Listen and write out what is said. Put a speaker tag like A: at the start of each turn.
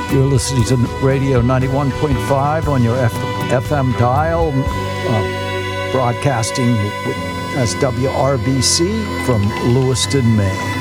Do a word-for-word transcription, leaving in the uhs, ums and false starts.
A: You're listening to Radio ninety-one point five on your F- FM dial, uh, broadcasting with, as W R B C from Lewiston, Maine.